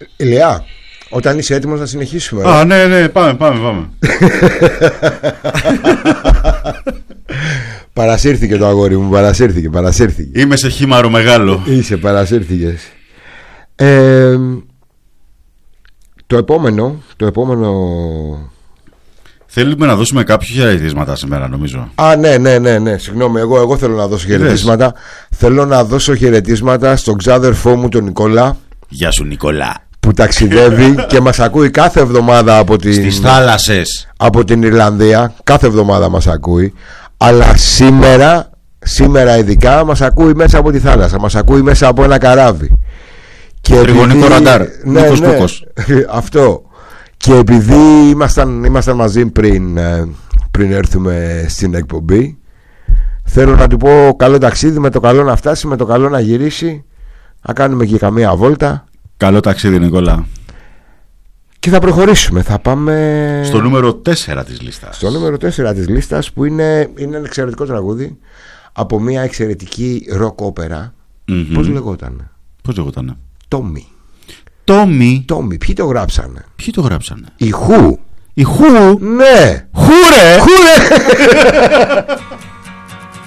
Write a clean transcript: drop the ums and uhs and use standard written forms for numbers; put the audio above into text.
Ηλιά, όταν είσαι έτοιμος να συνεχίσουμε. Α, ναι, πάμε. Παρασύρθηκε το αγόρι μου, παρασύρθηκε. Είμαι σε χήμαρο μεγάλο. Είσαι, παρασύρθηκες. Το επόμενο. Θέλουμε να δώσουμε κάποια χαιρετίσματα σήμερα, νομίζω. Α, ναι. Συγγνώμη, εγώ θέλω να δώσω χαιρετίσματα. Θέλω να δώσω χαιρετίσματα στον ξάδερφό μου τον Νικόλα. Γεια σου, Νικόλα. Που ταξιδεύει και μας ακούει κάθε εβδομάδα στις θάλασσες. Από την Ιρλανδία. Κάθε εβδομάδα μας ακούει. Αλλά σήμερα ειδικά μας ακούει μέσα από τη θάλασσα. Μας ακούει μέσα από ένα καράβι. Τριγωνικό ραντάρ. Ναι, αυτό. Και επειδή ήμασταν μαζί πριν έρθουμε στην εκπομπή, θέλω να του πω καλό ταξίδι, με το καλό να φτάσει, με το καλό να γυρίσει, να κάνουμε και καμία βόλτα. Καλό ταξίδι, Νικόλα. Και θα προχωρήσουμε, θα πάμε στο νούμερο 4 της λίστας. Στο νούμερο 4 της λίστας, που είναι ένα εξαιρετικό τραγούδι από μια εξαιρετική ροκ όπερα. Πώς λεγότανε? Τόμι. Ποιοι το γράψανε? Η Χου. Η Χου. Ναι. Χουρε.